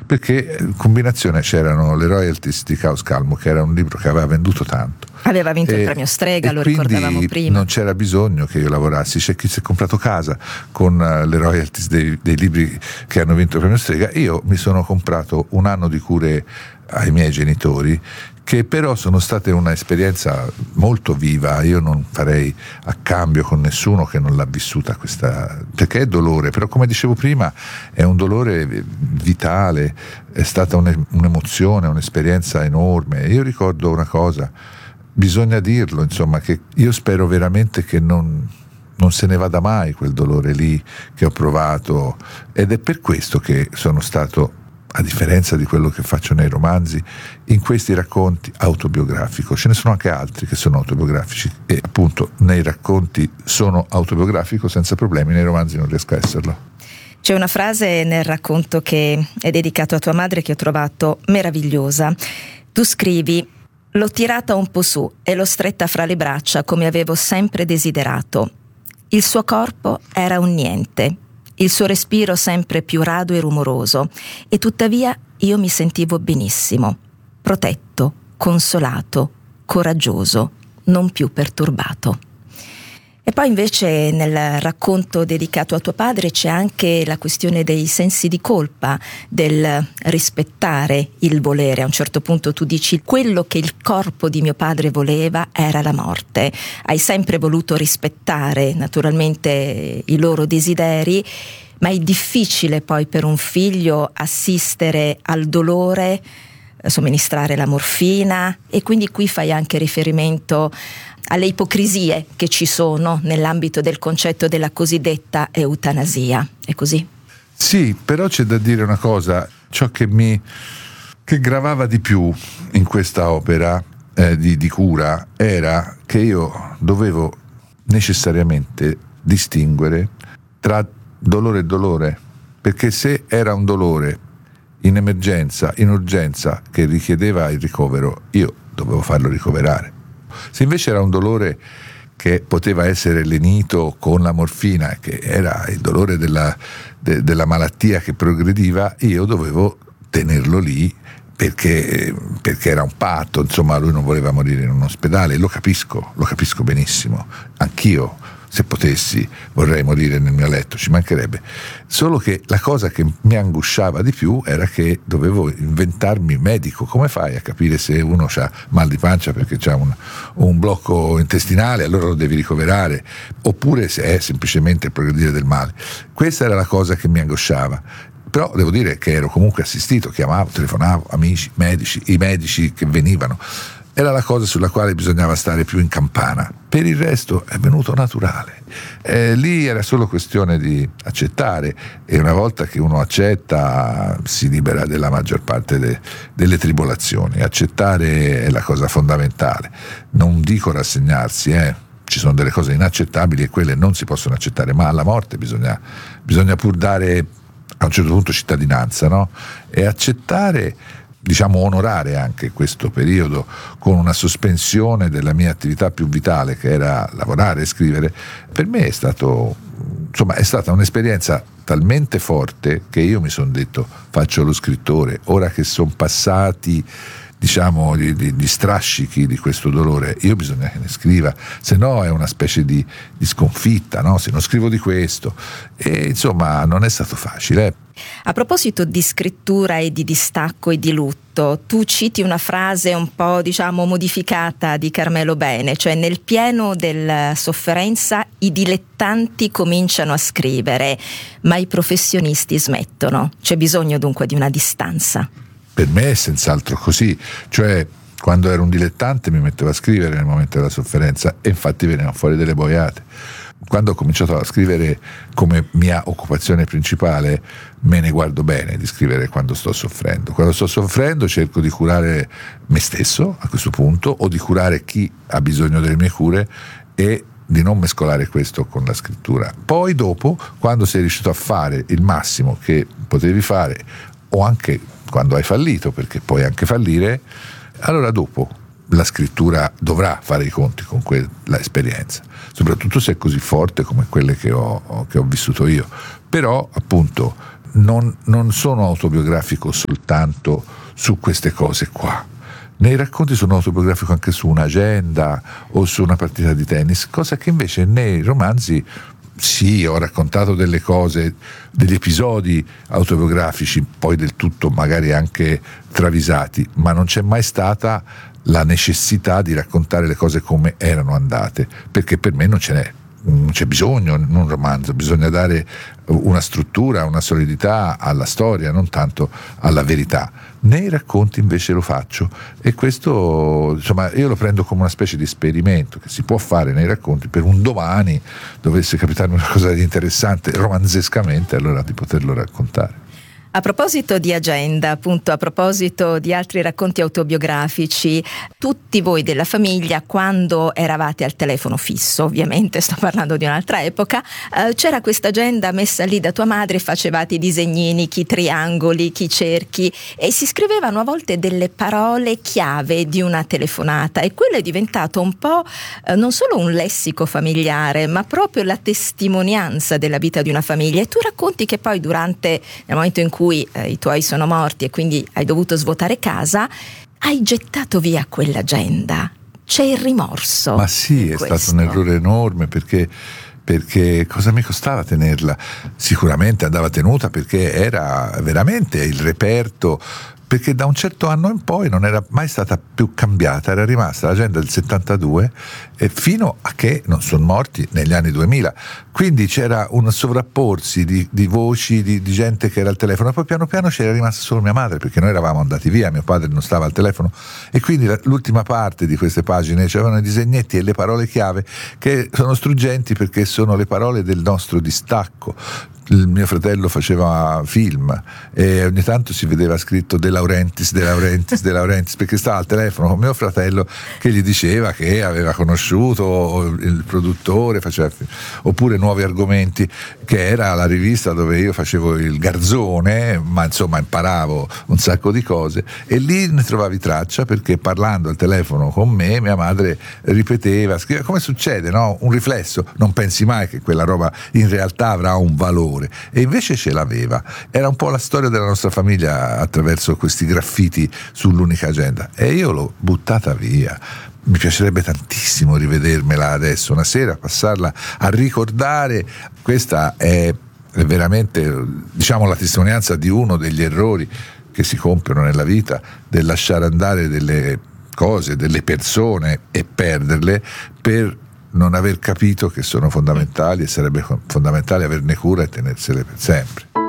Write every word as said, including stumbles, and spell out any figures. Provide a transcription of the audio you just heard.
perché in combinazione c'erano le royalties di Caos Calmo, che era un libro che aveva venduto tanto. Aveva vinto e, il premio Strega, lo quindi ricordavamo prima. Non c'era bisogno che io lavorassi, c'è chi si è comprato casa con le royalties dei, dei libri che hanno vinto il premio Strega. Io mi sono comprato un anno di cure ai miei genitori, che però sono state un'esperienza molto viva. Io non farei a cambio con nessuno che non l'ha vissuta questa, perché è dolore, però come dicevo prima è un dolore vitale, è stata un'emozione, un'esperienza enorme. Io ricordo una cosa, bisogna dirlo, insomma, che io spero veramente che non, non se ne vada mai quel dolore lì che ho provato, ed è per questo che sono stato, a differenza di quello che faccio nei romanzi, in questi racconti autobiografico. Ce ne sono anche altri che sono autobiografici e appunto nei racconti sono autobiografico senza problemi, nei romanzi non riesco a esserlo. C'è una frase nel racconto che è dedicato a tua madre che ho trovato meravigliosa. Tu scrivi: l'ho tirata un po' su e l'ho stretta fra le braccia come avevo sempre desiderato. Il suo corpo era un niente, il suo respiro sempre più rado e rumoroso, e tuttavia io mi sentivo benissimo, protetto, consolato, coraggioso, non più perturbato. E poi invece nel racconto dedicato a tuo padre c'è anche la questione dei sensi di colpa, del rispettare il volere. A un certo punto tu dici: quello che il corpo di mio padre voleva era la morte. Hai sempre voluto rispettare naturalmente i loro desideri, ma è difficile poi per un figlio assistere al dolore, somministrare la morfina, e quindi qui fai anche riferimento alle ipocrisie che ci sono nell'ambito del concetto della cosiddetta eutanasia. È così? Sì, però c'è da dire una cosa, ciò che mi che gravava di più in questa opera eh, di, di cura era che io dovevo necessariamente distinguere tra dolore e dolore, perché se era un dolore in emergenza, in urgenza, che richiedeva il ricovero, io dovevo farlo ricoverare. Se invece era un dolore che poteva essere lenito con la morfina, che era il dolore della, de, della malattia che progrediva, io dovevo tenerlo lì perché, perché era un patto, insomma lui non voleva morire in un ospedale. Lo capisco, lo capisco benissimo, anch'io se potessi vorrei morire nel mio letto, ci mancherebbe. Solo che la cosa che mi angosciava di più era che dovevo inventarmi medico. Come fai a capire se uno ha mal di pancia perché c'ha un, un blocco intestinale, allora lo devi ricoverare, oppure se è semplicemente il progredire del male? Questa era la cosa che mi angosciava. Però devo dire che ero comunque assistito, chiamavo, telefonavo, amici, medici, i medici che venivano. Era la cosa sulla quale bisognava stare più in campana. Per il resto è venuto naturale. Eh, lì era solo questione di accettare, e una volta che uno accetta si libera della maggior parte de, delle tribolazioni. Accettare è la cosa fondamentale. Non dico rassegnarsi, eh. Ci sono delle cose inaccettabili e quelle non si possono accettare, ma alla morte bisogna, bisogna pur dare a un certo punto cittadinanza, no? E accettare, diciamo onorare anche questo periodo con una sospensione della mia attività più vitale, che era lavorare e scrivere. Per me è stato, insomma, è stata un'esperienza talmente forte che io mi sono detto: faccio lo scrittore. Ora che sono passati, diciamo, gli, gli strascichi di questo dolore, io bisogna che ne scriva, se no è una specie di, di sconfitta, no? Se non scrivo di questo. E insomma non è stato facile. A proposito di scrittura e di distacco e di lutto, tu citi una frase un po', diciamo, modificata di Carmelo Bene, cioè: nel pieno della sofferenza i dilettanti cominciano a scrivere, ma i professionisti smettono. C'è bisogno dunque di una distanza. Per me è senz'altro così, cioè quando ero un dilettante mi mettevo a scrivere nel momento della sofferenza e infatti venivano fuori delle boiate. Quando ho cominciato a scrivere come mia occupazione principale, me ne guardo bene di scrivere quando sto soffrendo. Quando sto soffrendo cerco di curare me stesso a questo punto, o di curare chi ha bisogno delle mie cure, e di non mescolare questo con la scrittura. Poi dopo, quando sei riuscito a fare il massimo che potevi fare, o anche quando hai fallito, perché puoi anche fallire, allora dopo la scrittura dovrà fare i conti con quella esperienza, soprattutto se è così forte come quelle che ho, che ho vissuto io. Però appunto non, non sono autobiografico soltanto su queste cose qua. Nei racconti sono autobiografico anche su un'agenda o su una partita di tennis, cosa che invece nei romanzi sì, ho raccontato delle cose, degli episodi autobiografici, poi del tutto magari anche travisati, ma non c'è mai stata la necessità di raccontare le cose come erano andate, perché per me non ce n'è. Non c'è bisogno in un romanzo, bisogna dare una struttura, una solidità alla storia, non tanto alla verità. Nei racconti invece lo faccio, e questo, insomma, io lo prendo come una specie di esperimento che si può fare nei racconti per un domani dovesse capitarmi una cosa di interessante romanzescamente, allora di poterlo raccontare. A proposito di agenda, appunto, a proposito di altri racconti autobiografici, tutti voi della famiglia, quando eravate al telefono fisso, ovviamente sto parlando di un'altra epoca, eh, c'era questa agenda messa lì da tua madre, facevate i disegnini, chi triangoli, chi cerchi, e si scrivevano a volte delle parole chiave di una telefonata, e quello è diventato un po' eh, non solo un lessico familiare, ma proprio la testimonianza della vita di una famiglia. E tu racconti che poi durante, nel momento in cui Eh, i tuoi sono morti e quindi hai dovuto svuotare casa, hai gettato via quell'agenda. C'è il rimorso. Ma sì, è questo. stato un errore enorme, perché perché cosa mi costava tenerla? Sicuramente andava tenuta, perché era veramente il reperto, perché da un certo anno in poi non era mai stata più cambiata, era rimasta l'agenda del settantadue e fino a che non sono morti negli anni duemila, quindi c'era un sovrapporsi di, di voci di, di gente che era al telefono, e poi piano piano c'era rimasta solo mia madre, perché noi eravamo andati via, mio padre non stava al telefono, e quindi la, l'ultima parte di queste pagine c'erano i disegnetti e le parole chiave, che sono struggenti perché sono le parole del nostro distacco. Il mio fratello faceva film e ogni tanto si vedeva scritto De Laurentiis, De Laurentiis, De Laurentiis, perché stava al telefono con mio fratello che gli diceva che aveva conosciuto il produttore, faceva film. Oppure Nuovi Argomenti, che era la rivista dove io facevo il garzone, ma insomma imparavo un sacco di cose, e lì ne trovavi traccia, perché parlando al telefono con me mia madre ripeteva, scriveva, come succede, no? Un riflesso, non pensi mai che quella roba in realtà avrà un valore. E invece ce l'aveva. Era un po' la storia della nostra famiglia attraverso questi graffiti sull'unica agenda, e io l'ho buttata via. Mi piacerebbe tantissimo rivedermela adesso, una sera, passarla a ricordare. Questa è veramente, diciamo, la testimonianza di uno degli errori che si compiono nella vita, del lasciare andare delle cose, delle persone e perderle per non aver capito che sono fondamentali, e sarebbe fondamentale averne cura e tenersele per sempre.